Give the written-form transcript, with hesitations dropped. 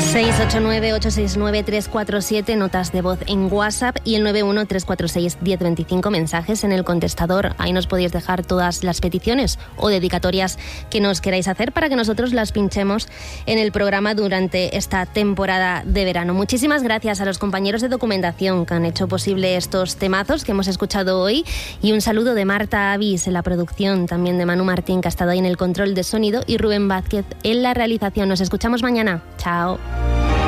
689-869-347, notas de voz en WhatsApp, y el 91-346-1025, mensajes en el contestador. Ahí nos podéis dejar todas las peticiones o dedicatorias que nos queráis hacer para que nosotros las pinchemos en el programa durante esta temporada de verano. Muchísimas gracias a los compañeros de documentación que han hecho posible estos temazos que hemos escuchado hoy, y un saludo de Marta Avis en la producción, también de Manu Martín, que ha estado ahí en el control de sonido, y Rubén Vázquez en la realización. Nos escuchamos mañana. Chao.